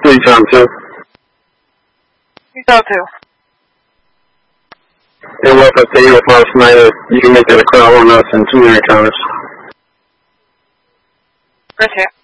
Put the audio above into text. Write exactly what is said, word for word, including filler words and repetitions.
Three times two. Three times two. They woke up to Eagle Farm Snyder. You can make that a crowd on us in two minute counters. Right here.